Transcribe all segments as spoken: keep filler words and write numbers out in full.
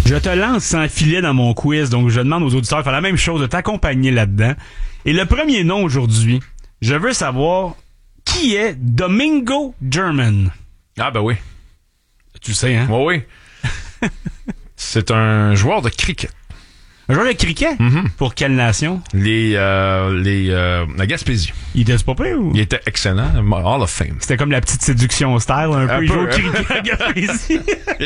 Je te lance sans filet dans mon quiz, donc je demande aux auditeurs de faire la même chose, de t'accompagner là-dedans. Et le premier nom aujourd'hui, je veux savoir qui est Domingo German. Ah ben oui. Tu le sais, hein? Oui, oui. C'est un joueur de cricket. Un joueur de cricket? Mm-hmm. Pour quelle nation? Les, euh, les, euh, la Gaspésie. Il était pas pire ou? Il était excellent. Hall of Fame. C'était comme la petite séduction style, un, un peu. peu Il joue au hein? cricket à Gaspésie.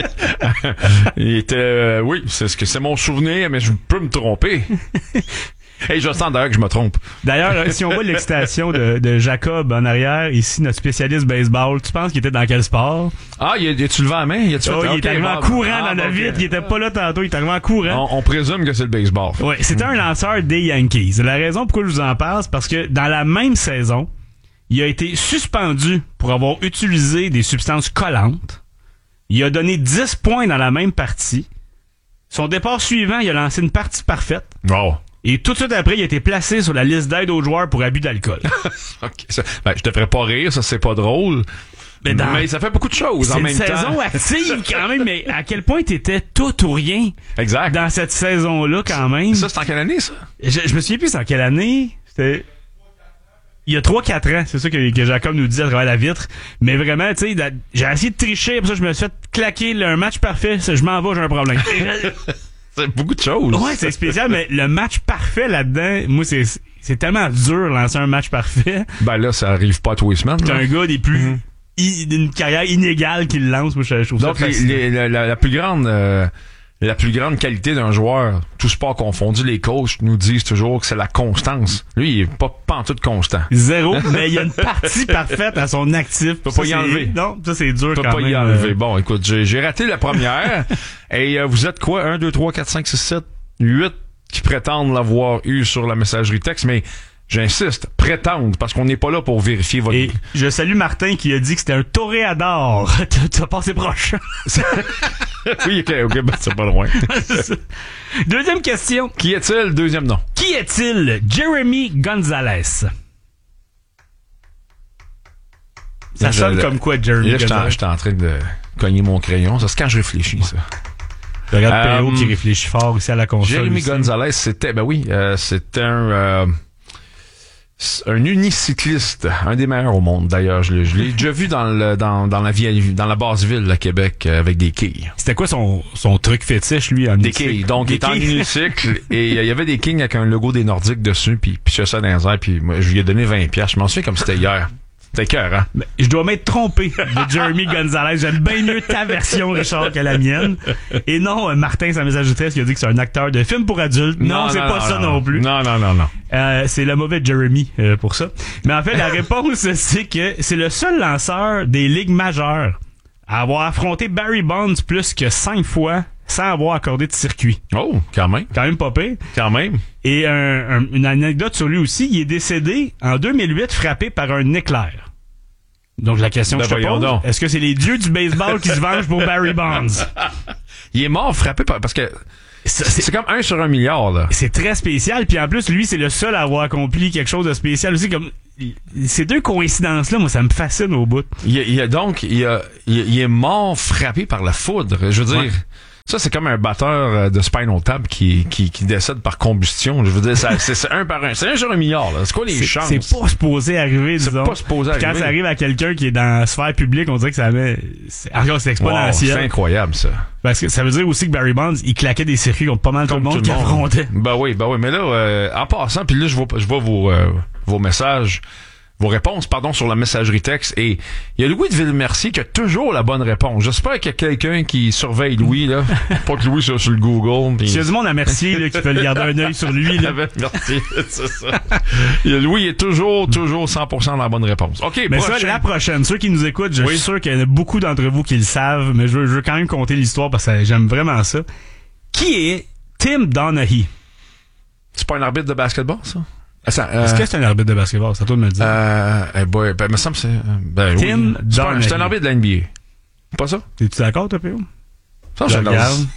Il était, euh, oui, c'est ce que c'est mon souvenir, mais je peux me tromper. Hey, je sens d'ailleurs que je me trompe. D'ailleurs, si on voit l'excitation de, de Jacob en arrière, ici, notre spécialiste baseball, tu penses qu'il était dans quel sport? Ah, il a-tu levé la main? Il, a-tu oh, fait... il okay, est arrivé bon, en courant ah, dans la okay. vitre. Il était pas là tantôt, il est arrivé en courant. On, on présume que c'est le baseball. Oui, c'était un lanceur des Yankees. La raison pourquoi je vous en parle, c'est parce que dans la même saison, il a été suspendu pour avoir utilisé des substances collantes. Il a donné dix points dans la même partie. Son départ suivant, il a lancé une partie parfaite. Wow. Et tout de suite après, il a été placé sur la liste d'aide aux joueurs pour abus d'alcool. Okay, ça, ben, je devrais pas rire, ça c'est pas drôle. Mais, dans, mais ça fait beaucoup de choses en même temps. C'est une saison active quand même, mais à quel point t'étais tout ou rien. Exact. Dans cette saison-là quand même. Ça, c'est en quelle année, ça? Je, je me souviens plus c'est en quelle année. C'était... Il y a trois quatre ans, c'est ça que, que Jacob nous dit à travers la vitre. Mais vraiment, tu sais, j'ai essayé de tricher, pour ça je me suis fait claquer là, un match parfait. Je m'en vais, j'ai un problème. C'est beaucoup de choses. Ouais, c'est spécial, mais le match parfait là-dedans, moi, c'est c'est tellement dur de lancer un match parfait. Ben là, ça arrive pas à tous les semaines. C'est un gars des plus... Mm-hmm. I, d'une carrière inégale qu'il lance, moi, je, je trouve Donc, ça les, les, la, la, la plus grande... Euh, la plus grande qualité d'un joueur, tout sport confondu, les coachs nous disent toujours que c'est la constance. Lui, il est pas pantoute constant. Zéro, mais il y a une partie parfaite à son actif. Peut pas y enlever. Non, ça c'est dur Peut quand pas même. y enlever. Bon, écoute, j'ai, j'ai raté la première. Et euh, vous êtes quoi? un, deux, trois, quatre, cinq, six, sept, huit qui prétendent l'avoir eu sur la messagerie texte, mais j'insiste, prétendre, parce qu'on n'est pas là pour vérifier votre... Et je salue Martin qui a dit que c'était un toréador. T'as passé proche. Oui, ok, ok, ben c'est pas loin. Deuxième question. Qui est-il? Deuxième nom. Qui est-il? Jeremy Gonzalez. Ça Je, sonne le, comme quoi, Jeremy là, Gonzalez? J'étais en train de cogner mon crayon. Ça, c'est quand je réfléchis, ça. Je regarde euh, P O qui réfléchit fort ici à la console. Jeremy aussi. Gonzalez, c'était, ben oui, euh, c'était un... Euh, un unicycliste, un des meilleurs au monde d'ailleurs. Je l'ai, je l'ai déjà vu dans le dans dans la vieille dans la basse ville à Québec euh, avec des quilles. C'était quoi son son truc fétiche lui en Des unicycle? quilles. Donc des il était en quilles. unicycle et il y avait des quilles avec un logo des Nordiques dessus puis puis ça dans les airs puis moi je lui ai donné vingt piastres. Je m'en souviens comme c'était hier. C'était cœur, hein? Mais je dois m'être trompé de Jeremy Gonzalez. J'aime bien mieux ta version, Richard, que la mienne. Et non, euh, Martin, sa message qui a dit que c'est un acteur de film pour adultes. Non, non c'est non, pas non, ça non, non plus. Non, non, non, non. Euh, c'est le mauvais Jeremy euh, pour ça. Mais en fait, la réponse, c'est que c'est le seul lanceur des ligues majeures à avoir affronté Barry Bonds plus que cinq fois sans avoir accordé de circuit. Oh, quand même. Quand même pas pire. Quand même. Et un, un, une anecdote sur lui aussi, il est décédé en deux mille huit frappé par un éclair. Donc la question ben que je te pose, donc. Est-ce que c'est les dieux du baseball qui se vengent pour Barry Bonds? Il est mort frappé par... Parce que c'est, c'est, c'est comme un sur un milliard, là. C'est très spécial. Puis en plus, lui, c'est le seul à avoir accompli quelque chose de spécial aussi. Comme ces deux coïncidences-là, moi, ça me fascine au bout. Il, il a donc, il, a, il, il est mort frappé par la foudre. Je veux dire... Ouais. Ça, c'est comme un batteur de Spinal Tap qui, qui, qui décède par combustion. Je veux dire, ça, c'est, c'est un par un. C'est un sur un milliard, là. C'est quoi les c'est, chances? C'est pas supposé arriver, disons. C'est pas supposé Puis arriver. Quand ça arrive à quelqu'un qui est dans la sphère publique, on dirait que ça met... C'est, encore, c'est exponentiel. Wow, c'est incroyable, ça. Parce que ça veut dire aussi que Barry Bonds, il claquait des circuits contre pas mal tout le monde qui affrontait. Ben oui, ben oui. Mais là, euh, en passant, puis là, je vois, je vois vos, euh, vos messages... Vos réponses, pardon, sur la messagerie texte. Et il y a Louis de Villemercier qui a toujours la bonne réponse. J'espère qu'il y a quelqu'un qui surveille Louis, là. Pas que Louis soit sur le Google. Pis... Il y a du monde à Mercier, là, qui peut garder un œil sur lui, là. Merci, c'est ça. Il y a Louis est toujours, toujours cent pour cent dans la bonne réponse. OK, mais prochain. ça, la prochaine. Ceux qui nous écoutent, je oui. suis sûr qu'il y en a beaucoup d'entre vous qui le savent, mais je veux, je veux quand même compter l'histoire parce que j'aime vraiment ça. Qui est Tim Donaghy? C'est pas un arbitre de basketball, ça? Ça, euh, Est-ce que c'est un arbitre de basketball? C'est à toi de me le dire. Euh, eh boy, ben, me semble que c'est, ben, Tim oui. C'est, Donaghy. c'est un arbitre de la N B A. Pas ça? Es-tu d'accord, toi, P O? Ça, je regarde.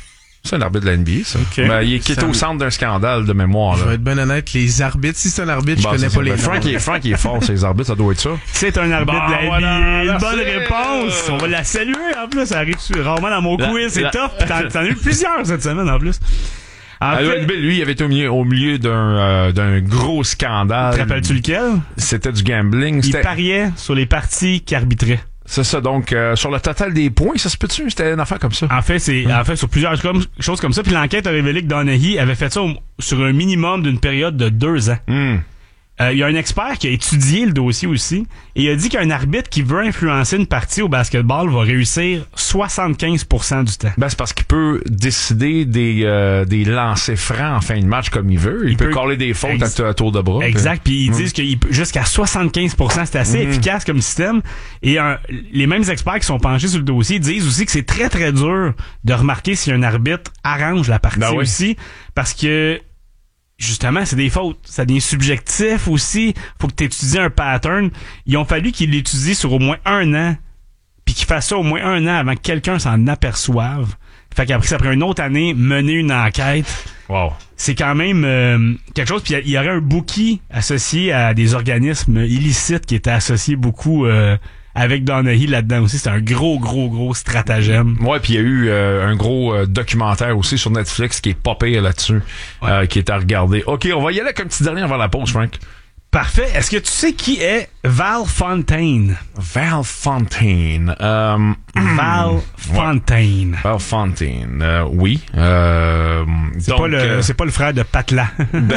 C'est un arbitre de la N B A, ça. Okay. Ben, il est qui est au centre d'un scandale de mémoire. Je Là. vais être bien honnête, les arbitres, si c'est un arbitre, Bon, je connais c'est pas ça. les Ben, Frank, noms. il est, Frank, il est fort, ces arbitres, ça doit être ça. C'est un arbitre Bon, de la N B A. voilà, Une merci. bonne réponse. On va la saluer, en plus. Ça arrive rarement dans mon La- quiz. C'est la- tough. Puis T'en, t'en as eu plusieurs cette semaine, en plus. En À fait, l'O N B, lui, il avait été au milieu, au milieu d'un, euh, d'un gros scandale. te rappelles-tu lequel? C'était du gambling. Il C'était... pariait sur les parties qu'il arbitrait. C'est ça, donc, euh, sur le total des points, ça se peut-tu? C'était une affaire comme ça. En fait, c'est en fait sur plusieurs comme- choses comme ça. Puis l'enquête a révélé que Donaghy avait fait ça au- sur un minimum d'une période de deux ans. Hmm. Euh, il y a un expert qui a étudié le dossier aussi et il a dit qu'un arbitre qui veut influencer une partie au basketball va réussir soixante-quinze pour cent du temps. Ben, c'est parce qu'il peut décider des, euh, des lancers francs en fin de match comme il veut. Il, Il peut, peut- coller des fautes Ex- à, à tour de bras. Exact. Puis ils Mm. disent qu'il peut jusqu'à soixante-quinze pour cent, c'est assez Mm. efficace comme système. Et un- les mêmes experts qui sont penchés sur le dossier disent aussi que c'est très très dur de remarquer si un arbitre arrange la partie Ben oui. aussi, parce que justement, c'est des fautes. Ça devient subjectif aussi. Faut que tu étudies un pattern. Ils ont fallu qu'ils l'étudient sur au moins un an, puis qu'ils fassent ça au moins un an avant que quelqu'un s'en aperçoive. Fait qu'après, ça prend une autre année, mener une enquête. Wow. C'est quand même euh, quelque chose. Puis il y, y aurait un bookie associé à des organismes illicites qui étaient associés beaucoup euh, avec Donaghy là-dedans aussi. C'est un gros, gros, gros stratagème. Ouais, puis il y a eu euh, un gros euh, documentaire aussi sur Netflix qui est pas pire là-dessus, Ouais. euh, qui est à regarder. OK, on va y aller avec un petit dernier avant la pause, Frank. Parfait. Est-ce que tu sais qui est Val Fontaine? Val Fontaine. Euh, Val Fontaine. Val Fontaine. Euh, oui. Euh, C'est donc, pas le, euh, c'est pas le frère de Patla.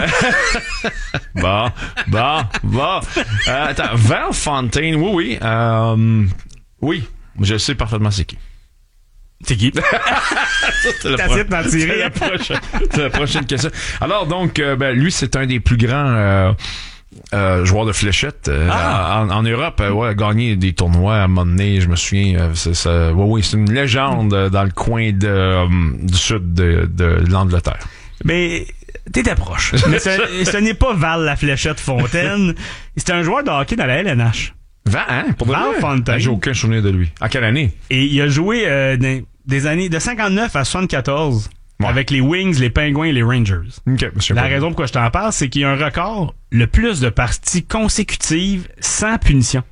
Bon, bon, bon. Euh, attends, Val Fontaine, oui, oui. Euh, oui, je sais parfaitement c'est qui. C'est qui? C'est la, T'as pro- essayé de m'en tirer. c'est la prochaine, c'est la prochaine question. Alors donc, euh, ben, lui, c'est un des plus grands euh, euh, joueurs de fléchettes euh, Ah! en, en Europe. Euh, ouais, a gagné des tournois à un moment donné, je me souviens. Euh, c'est, ça, ouais, oui, c'est une légende euh, dans le coin de, euh, du sud de, de l'Angleterre. Mais t'étais proche. Mais ce, ce n'est pas Val la fléchette Fontaine. C'est un joueur de hockey dans la L N H. Val, hein, pour de Val vrai? Fontaine. Ah, j'ai aucun souvenir de lui. En quelle année? Et il a joué euh, des, des années de cinquante-neuf à soixante-quatorze Ouais. avec les Wings, les Penguins et les Rangers. OK, monsieur. La raison pourquoi je t'en parle, c'est qu'il y a un record le plus de parties consécutives sans punition.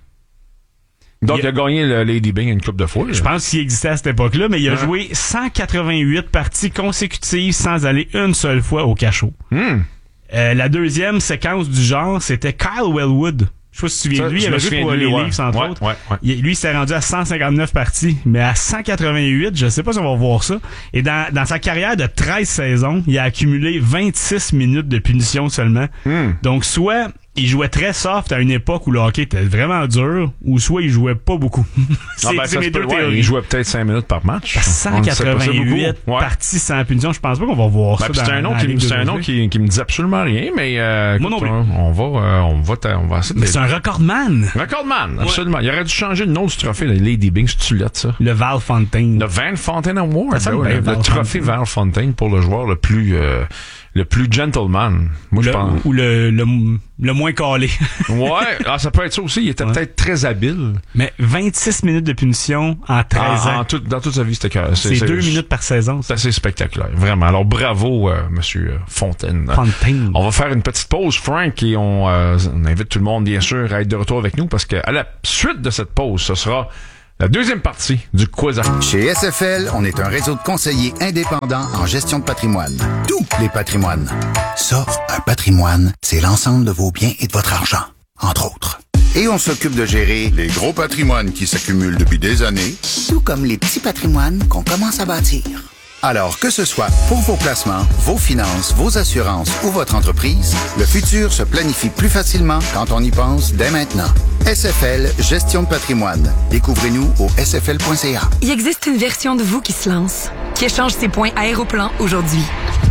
Donc, il il a- a gagné le Lady Bing une couple de fois. Je pense qu'il existait à cette époque-là, mais il a Ouais. joué cent quatre-vingt-huit parties consécutives sans aller une seule fois au cachot. Hmm. Euh, la deuxième séquence du genre, c'était Kyle Wellwood. Je sais pas si tu te souviens Ça, de lui, il je me avait joué souviens pour de les lui, ouais. Leafs, entre Ouais, autres. ouais, ouais. Il- lui, il s'est rendu à cent cinquante-neuf parties, mais à cent quatre-vingt-huit, je sais pas si on va voir ça. Et dans, dans sa carrière de treize saisons, il a accumulé vingt-six minutes de punition seulement. Hmm. Donc, soit il jouait très soft à une époque où le hockey était vraiment dur, ou soit il jouait pas beaucoup. c'est Ah, ben, c'est ça mes se peut, deux ouais, théories. il jouait peut-être cinq minutes par match. On ne sait pas, c'est cent quatre-vingt-huit beaucoup. Ouais. parties sans punition. Je pense pas qu'on va voir Ben, ça puis dans, c'est un nom dans la qui, Ligue c'est un nom d'aujourd'hui. qui, qui me dit absolument rien, mais euh, Moi non écoute, plus. on, on va, euh, on va, t'a- on va essayer de. Mais c'est un recordman. Recordman, absolument. Il aurait dû changer le nom du trophée de Lady Bing, si tu l'as, ça. Le Val Fontaine. Le Van Fontaine Award, Ça sonne ben bien, ouais, Val le trophée Fontaine. Val Fontaine pour le joueur le plus, euh, le plus gentleman. Moi, je Le- pense. Ou le, le, le moins calé. Ouais, ah, ça peut être ça aussi. Il était Ouais. peut-être très habile. Mais vingt-six minutes de punition en treize En, en ans. tout- dans toute sa vie, c'était que C'est deux minutes par saison. C'est assez spectaculaire, vraiment. Alors bravo, euh, Monsieur euh, Fontaine. Fontaine. On va faire une petite pause, Frank, et on, euh, on invite tout le monde, bien sûr, à être de retour avec nous parce que à la suite de cette pause, ce sera la deuxième partie du quiz. Chez S F L, on est un réseau de conseillers indépendants en gestion de patrimoine. Tous les patrimoines. Ça, un patrimoine, c'est l'ensemble de vos biens et de votre argent, entre autres. Et on s'occupe de gérer les gros patrimoines qui s'accumulent depuis des années, tout comme les petits patrimoines qu'on commence à bâtir. Alors, que ce soit pour vos placements, vos finances, vos assurances ou votre entreprise, le futur se planifie plus facilement quand on y pense dès maintenant. S F L Gestion de patrimoine. Découvrez-nous au s f l point c a. Il existe une version de vous qui se lance, qui échange ses points Aéroplan aujourd'hui,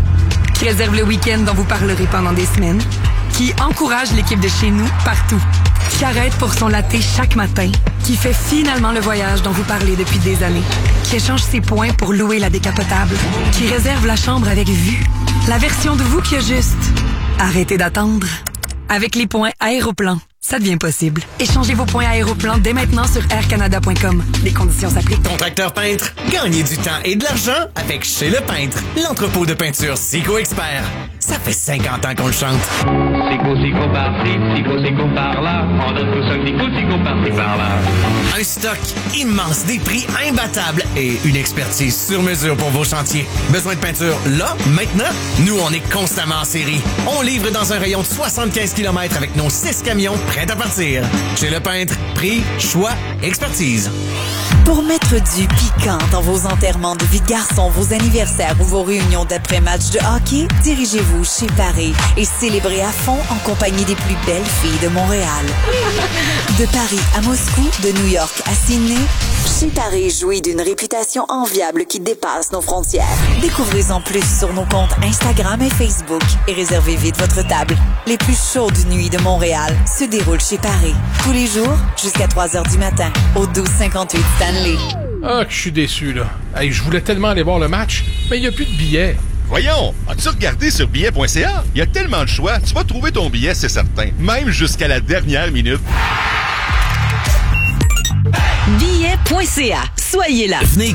qui réserve le week-end dont vous parlerez pendant des semaines, qui encourage l'équipe de chez nous partout, qui arrête pour son latte chaque matin, qui fait finalement le voyage dont vous parlez depuis des années, qui échange ses points pour louer la décapotable, qui réserve la chambre avec vue. La version de vous qui a juste arrêtez d'attendre. Avec les points Aéroplan. ça devient possible. Échangez vos points Aéroplan dès maintenant sur air canada point com. Les conditions s'appliquent. Contracteur peintre, gagnez du temps et de l'argent avec Chez Le Peintre, l'entrepôt de peinture Sico Expert. Ça fait cinquante ans qu'on le chante. Sico, Sico par-ci, Sico, Sico par-là. On donne tous un petit coup, Sico par-ci, par-là. Un stock immense, des prix imbattables et une expertise sur mesure pour vos chantiers. Besoin de peinture là, maintenant? Nous, on est constamment en série. On livre dans un rayon de soixante-quinze kilomètres avec nos six camions prêts à partir. Chez Le Peintre, prix, choix, expertise. Pour mettre du piquant dans vos enterrements de vie de garçon, vos anniversaires ou vos réunions d'après-match de hockey, dirigez-vous chez Paris et célébrez à fond en compagnie des plus belles filles de Montréal. De Paris à Moscou, de New York à Sydney, Chez Paris jouit d'une réputation enviable qui dépasse nos frontières. Découvrez-en plus sur nos comptes Instagram et Facebook et réservez vite votre table. Les plus chaudes nuits de Montréal se déroulent chez Paris. Tous les jours jusqu'à trois heures du matin au douze cinquante-huit Stanley. Ah, que je suis déçu, là. Hey, je voulais tellement aller voir le match, mais il n'y a plus de billets. Voyons, as-tu regardé sur billet point c a? Il y a tellement de choix, tu vas trouver ton billet, c'est certain. Même jusqu'à la dernière minute. billet point c a. Soyez là. Venez